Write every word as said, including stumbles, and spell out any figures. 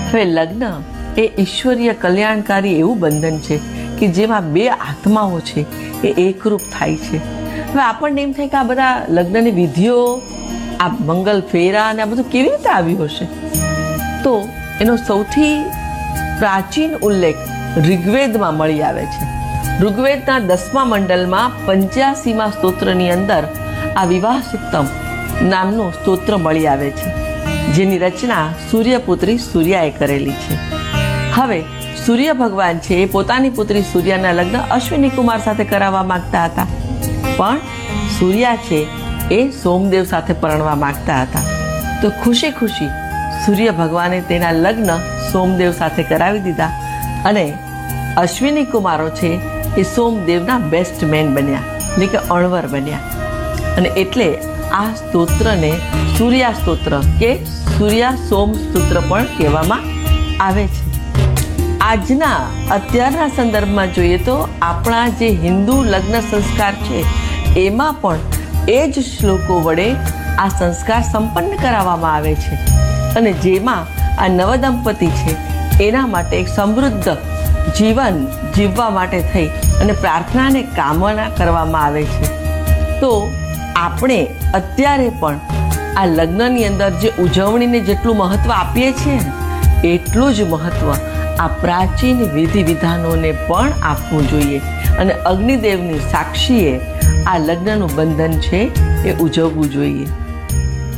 હવે લગ્ન એ ઈશ્વરીય કલ્યાણકારી એવું બંધન છે કે જેમાં બે આત્માઓ છે એ એકરૂપ થાય છે. હવે આપણને એમ થાય કે આ બધા લગ્નની વિધિઓ, આ મંગલ ફેરા અને આ બધું કેવી રીતે આવ્યું હશે? તો એનો સૌથી પ્રાચીન ઉલ્લેખ ઋગ્વેદમાં મળી આવે છે. ઋગ્વેદના દસમા મંડલમાં પંચ્યાસીમાં સ્તોત્રની અંદર આ વિવાહ સુક્તમ નામનું સ્તોત્ર મળી આવે છે, જેની રચના સૂર્યપુત્રી સૂર્યાએ કરેલી છે. હવે સૂર્ય ભગવાન છે એ પોતાની પુત્રી સૂર્યાના લગ્ન અશ્વિની કુમાર સાથે કરાવવા માંગતા હતા, પણ સૂર્યા છે એ સોમદેવ સાથે પરણવા માંગતા હતા. તો ખુશી ખુશી સૂર્ય ભગવાને તેના લગ્ન સોમદેવ સાથે કરાવી દીધા અને અશ્વિની કુમારો છે એ સોમદેવના બેસ્ટ મેન બન્યા, એટલે કે અણવર બન્યા. અને એટલે આ સ્તોત્રને સૂર્યા સ્તોત્ર કે સૂર્યા સોમ સ્તોત્ર પણ કહેવામાં આવે છે. આજના અત્યારના સંદર્ભમાં જોઈએ તો આપણા જે હિન્દુ લગ્ન સંસ્કાર છે એમાં પણ એ જ શ્લોકો વડે આ સંસ્કાર સંપન્ન કરાવવામાં આવે છે. અને જેમાં આ નવદંપતિ છે એના માટે એક સમૃદ્ધ જીવન જીવવા માટે થઈ અને પ્રાર્થનાને કામના કરવામાં આવે છે. તો આપણે અત્યારે પણ આ લગ્નની અંદર જે ઉજવણીને જેટલું મહત્વ આપીએ છીએ એટલું જ મહત્વ આ પ્રાચીન વિધિ વિધાનોને પણ આપવું જોઈએ અને અગ્નિદેવની સાક્ષીએ આ લગ્નનું બંધન છે એ ઉજવવું જોઈએ.